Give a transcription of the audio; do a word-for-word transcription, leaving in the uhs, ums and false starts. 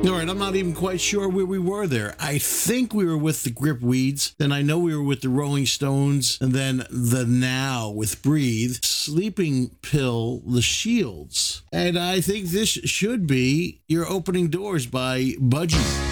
All right, I'm not even quite sure where we were there. I think we were with the Grip Weeds, then I know we were with the Rolling Stones, and then the Now with Breathe, Sleeping Pill, The Shields. And I think this should be your opening doors by Budgie.